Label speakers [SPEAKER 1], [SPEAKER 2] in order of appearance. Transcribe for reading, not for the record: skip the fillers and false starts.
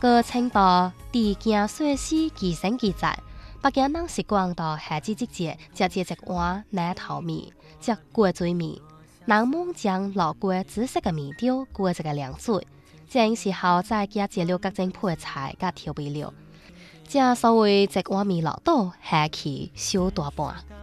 [SPEAKER 1] 個青島地境水絲奇生奇在，北京人習慣到夏季節食一碗奶頭米，食過水米。人們將老過紫色嘅米條過一個涼水，這時候再加入各種配菜甲調味料，這所謂一碗米落肚，下去小大半。